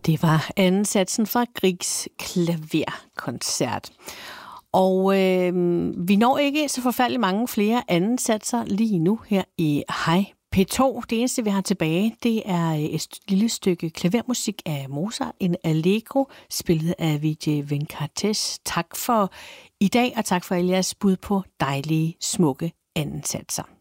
Det var anden satsen fra Griegs klaverkoncert. Og vi når ikke så forfærdeligt mange flere anden satser lige nu her i Hej P2. Det eneste, vi har tilbage, det er et lille stykke klavermusik af Mozart, en Allegro, spillet af Vijay Venkatesh. Tak for i dag, og tak for alle jeres bud på dejlige, smukke anden satser.